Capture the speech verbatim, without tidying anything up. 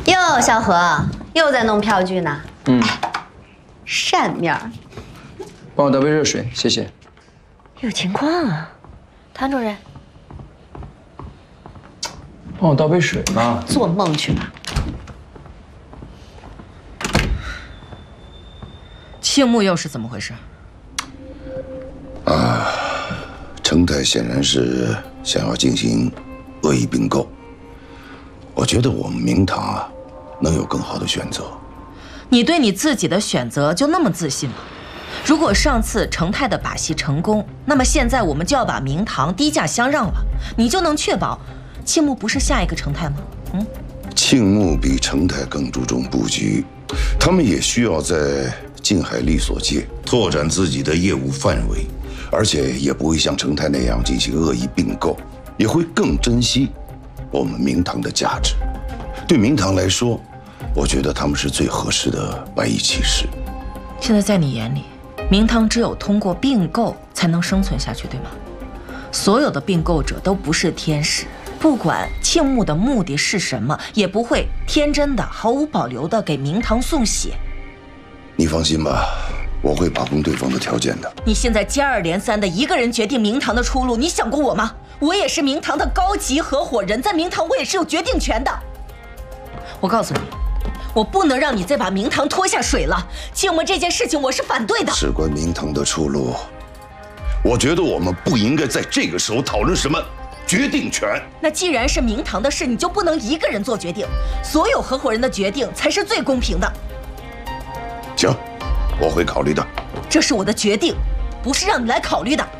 哟，小何又在弄票据呢。 嗯， 扇面儿。 帮我倒杯热水，谢谢。 有情况啊，谭主任。 帮我倒杯水嘛。 做梦去吧。 庆木又是怎么回事？ 啊，程泰显然是想要进行恶意并购。我觉得我们明堂啊，能有更好的选择。 你对你自己的选择就那么自信吗？如果上次程泰的把戏成功，那么现在我们就要把明堂低价相让了，你就能确保庆木不是下一个程泰吗？嗯， 庆木比程泰更注重布局，他们也需要在近海利所界拓展自己的业务范围，而且也不会像程泰那样进行恶意并购，也会更珍惜我们明堂的价值。对明堂来说，我觉得他们是最合适的白衣骑士。 现在在你眼里，明堂只有通过并购才能生存下去，对吗？所有的并购者都不是天使，不管庆木的目的是什么，也不会天真的、毫无保留的给明堂送血。 你放心吧，我会把控对方的条件的。 你现在接二连三的一个人决定明堂的出路，你想过我吗？我也是明堂的高级合伙人，在明堂我也是有决定权的。我告诉你，我不能让你再把明堂拖下水了。庆木这件事情我是反对的。 事关明堂的出路，我觉得我们不应该在这个时候讨论什么决定权。 那既然是明堂的事，你就不能一个人做决定，所有合伙人的决定才是最公平的。 行，我会考虑的。 这是我的决定，不是让你来考虑的。